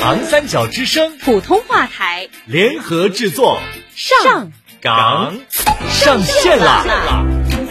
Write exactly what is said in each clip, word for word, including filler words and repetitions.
长三角之声普通话台联合制作， 上岗上线啦！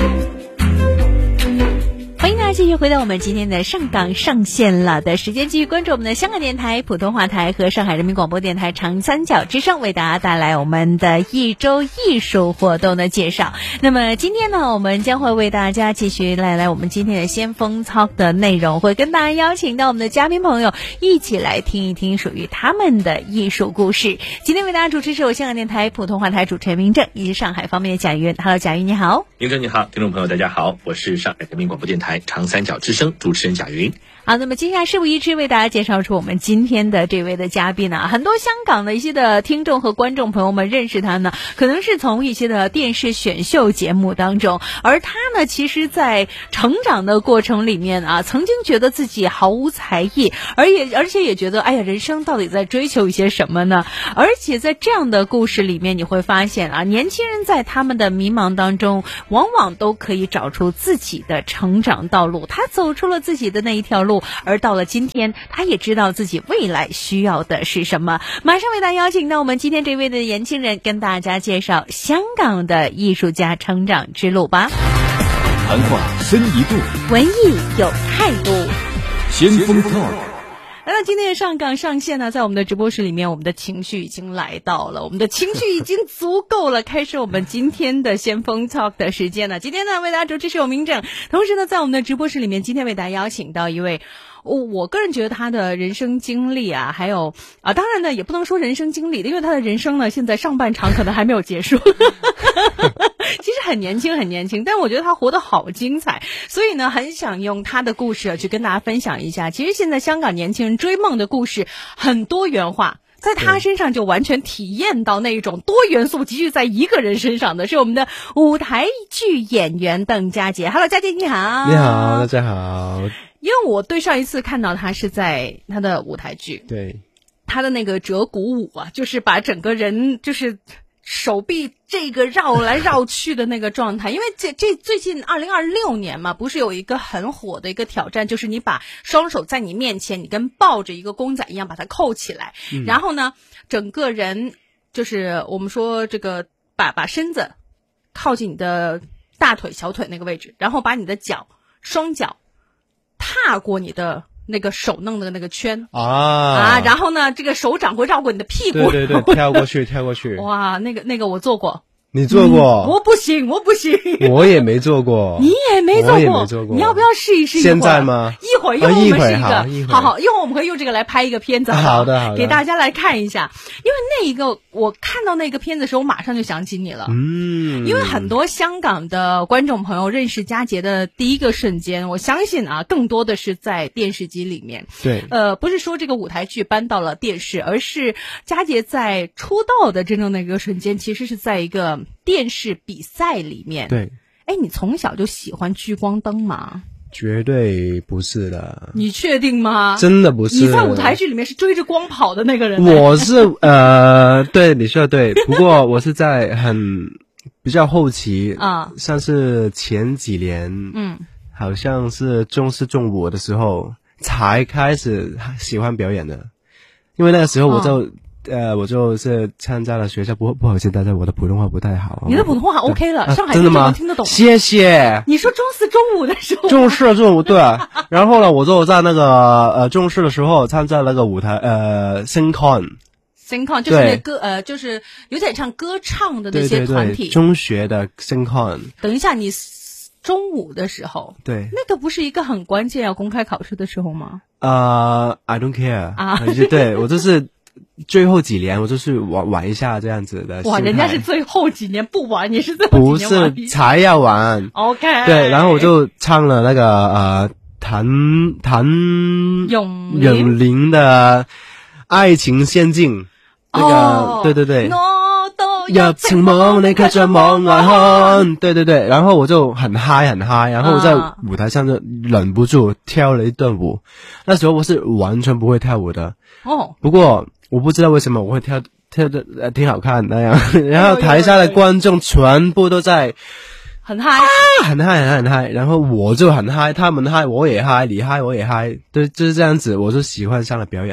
欢迎大家继续回到我们今天的上岗上线了的时间，继续关注我们的香港电台普通话台和上海人民广播电台长三角之声，为大家带来我们的一周艺术活动的介绍。那么今天呢，我们将会为大家继续带来我们今天的先锋 talk 的内容，会跟大家邀请到我们的嘉宾朋友一起来听一听属于他们的艺术故事。今天为大家主持是我香港电台普通话台主持人明正，以及上海方面的贾云。Hello， 贾云你好。 明正你好，听众朋友大家好，我是上海人民广播电台长三角之声主持人贾云。 好，那么接下来事不宜迟，为大家介绍出我们今天的这位的嘉宾啊，很多香港的一些的听众和观众朋友们认识他呢，可能是从一些的电视选秀节目当中，而他呢，其实在成长的过程里面啊，曾经觉得自己毫无才艺，而也而且也觉得，哎呀，人生到底在追求一些什么呢？而且在这样的故事里面，你会发现啊，年轻人在他们的迷茫当中，往往都可以找出自己的成长道路，他走出了自己的那一条路。而到了今天，他也知道自己未来需要的是什么。马上为大家邀请到我们今天这位的年轻人，跟大家介绍香港的艺术家成长之路吧。 谈话深一度， 文艺有态度， 先锋 talk。 来到今天的上岗上线呢，在我们的直播室里面，我们的情绪已经来到了，我们的情绪已经足够了，开始我们今天的先锋 talk 的时间了。今天呢，为大家主持是有明正，同时呢，在我们的直播室里面，今天为大家邀请到一位。我我个人觉得他的人生经历啊，还有啊，当然呢也不能说人生经历，因为他的人生呢现在上半场可能还没有结束，其实很年轻很年轻，但我觉得他活得好精彩，所以呢很想用他的故事去跟大家分享一下。其实现在香港年轻人追梦的故事很多元化。在他身上就完全体验到那种多元素集聚在一个人身上的，是我们的舞台剧演员邓家杰。Hello， 家杰你好。 你好，大家好。 因为我对上一次看到他是在他的舞台剧， 对， 他的那个折骨舞啊，就是把整个人就是手臂这个绕来绕去的那个状态。因为这这最近二零二六年嘛，不是有一个很火的一个挑战，就是你把双手在你面前，你跟抱着一个公仔一样把它扣起来，嗯、然后呢，整个人就是我们说这个把把身子靠近你的大腿、小腿那个位置，然后把你的脚双脚踏过你的那个手弄的那个圈啊啊，然后呢，这个手掌会绕过你的屁股， 对对对，跳过去，跳过去。 哇，那个那个我做过。 你做过、 嗯？我不行，我不行。 我也没做过。 你也没做过？ 我也没做过。 你要不要试一试？ 现在吗？ 一会儿，一会儿我们试一个。 啊、 好好，一会儿我们可以用这个来拍一个片子。好, 好的，好的， 给大家来看一下。因为那一个，我看到那个片子的时候，我马上就想起你了。 嗯。 因为很多香港的观众朋友认识家杰的第一个瞬间，我相信啊，更多的是在电视机里面。 对。 呃，不是说这个舞台剧搬到了电视，而是家杰在出道的真正那个瞬间，其实是在一个电视比赛里面。 对。 哎，你从小就喜欢聚光灯吗？ 绝对不是的。 你确定吗？ 真的不是。 你在舞台剧里面是追着光跑的那个人。 我是呃，对，你说的对。不过我是在很比较后期啊，像是前几年，嗯，好像是中四中五的时候才开始喜欢表演的，因为那个时候我就。哦呃，我就是参加了学校，不不好意思，大家我的普通话不太好。 你的普通话 OK 了，上海真的吗？ 听得懂。 谢谢。 你说中四中五的时候。 中四中五对，然后呢，我就在那个呃中四的时候参加那个舞台呃 SingCon。SingCon 就是那歌呃，就是有点像歌唱的那些团体。 对对对，中学的 SingCon。 等一下，你中五的时候， 对， 那个不是一个很关键要公开考试的时候吗？ 呃、uh, ，I don't care 啊， 对我就是。最后几年我就是玩玩一下这样子的。 哇，人家是最后几年不玩，你是最后几年玩。 不是才要玩。 OK。 对，然后我就唱了那个呃谭谭咏咏麟的《爱情仙境》那个、哦，对对对。入情夢，你卻像往外看。對對對，然後我就很嗨很嗨，然後我在舞台上就忍不住跳了一段舞。那時候我是完全不會跳舞的。哦。不過我不知道為什麼我會跳跳得呃挺好看那樣，然後台下的觀眾全部都在很嗨、 啊，很嗨很嗨很嗨，然後我就很嗨，他們嗨我也嗨，你嗨我也嗨，對，就是這樣子，我就喜歡上了表演。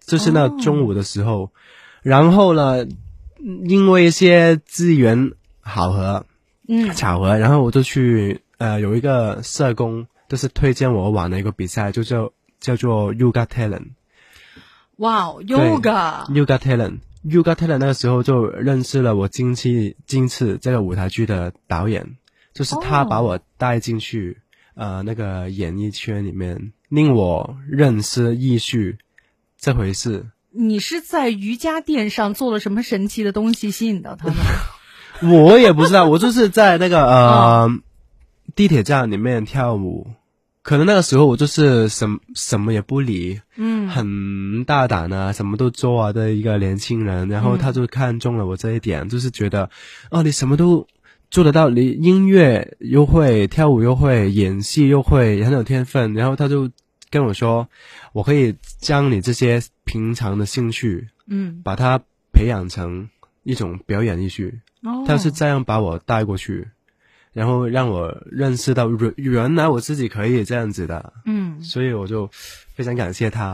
就是那中午的时候，哦、然后呢，因为一些资源好合， 嗯， 巧合，然后我就去呃有一个社工，就是推荐我玩的一个比赛，就叫叫做 Yoga Talent。 哇、wow, ，Yoga Yoga Talent。Yoga Talent 那个时候就认识了我金翅金翅这个舞台剧的导演，就是他把我带进去、oh. 呃那个演艺圈里面，令我认识艺术这回事。 你是在瑜伽垫上做了什么神奇的东西吸引到他们？ 我也不知道，我就是在那个呃、oh. 地铁站里面跳舞。可能那个时候我就是什么什么也不理， 嗯， 很大胆啊，什么都做啊的一个年轻人，然后他就看中了我这一点，嗯、就是觉得，哦，你什么都做得到，你音乐又会，跳舞又会，演戏又会，很有天分，然后他就跟我说，我可以将你这些平常的兴趣， 嗯， 把它培养成一种表演艺术， 哦， 他是这样把我带过去。然后让我认识到原来我自己可以这样子的， 嗯， 所以我就非常感谢他。